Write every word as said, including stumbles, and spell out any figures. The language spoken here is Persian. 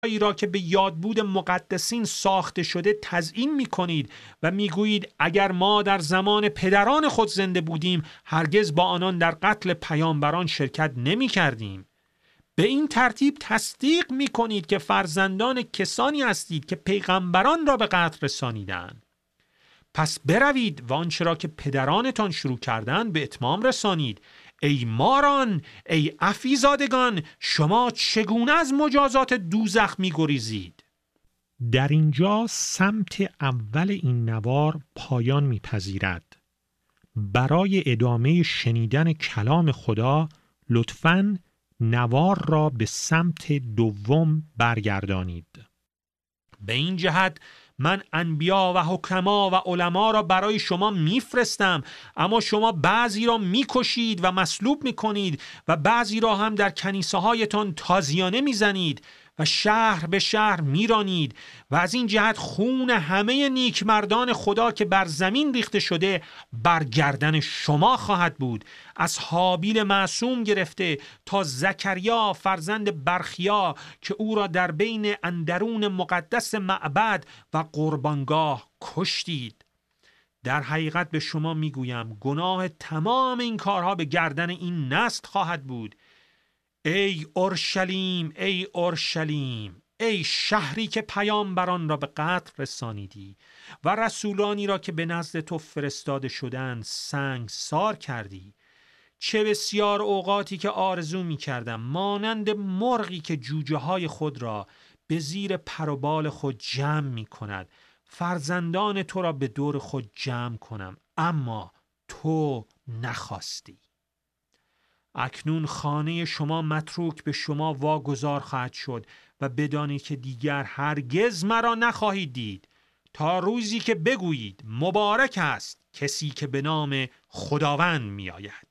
ای را که به یادبود مقدسین ساخته شده تزیین می کنید و می گویید اگر ما در زمان پدران خود زنده بودیم هرگز با آنان در قتل پیامبران شرکت نمی کردیم. به این ترتیب تصدیق می کنید که فرزندان کسانی هستید که پیغمبران را به قتل رسانیدند. پس بروید و آنچه را که پدرانتان شروع کردند به اتمام رسانید. ای ماران، ای افیزادگان، شما چگونه از مجازات دوزخ می گریزید؟ در اینجا سمت اول این نوار پایان میپذیرد. برای ادامه شنیدن کلام خدا لطفاً نوار را به سمت دوم برگردانید. به این جهت من انبیا و حکما و علما را برای شما میفرستم، اما شما بعضی را میکشید و مصلوب میکنید و بعضی را هم در کنیسه هایتان تازیانه میزنید و شهر به شهر میرانید و از این جهت خون همه نیکمردان خدا که بر زمین ریخته شده بر گردن شما خواهد بود، از هابیل معصوم گرفته تا زکریا فرزند برخیا که او را در بین اندرون مقدس معبد و قربانگاه کشتید. در حقیقت به شما میگویم گناه تمام این کارها به گردن این نسل خواهد بود. ای اورشلیم، ای اورشلیم، ای شهری که پیامبران را به قتل رسانیدی و رسولانی را که به نزد تو فرستاده شدند سنگسار کردی. چه بسیار اوقاتی که آرزو می کردم مانند مرغی که جوجه های خود را به زیر پر و بال خود جمع می کند فرزندان تو را به دور خود جمع کنم، اما تو نخواستی. اکنون خانه شما متروک به شما واگذار خواهد شد و بدانید که دیگر هرگز مرا نخواهید دید تا روزی که بگویید مبارک است کسی که به نام خداوند می آید.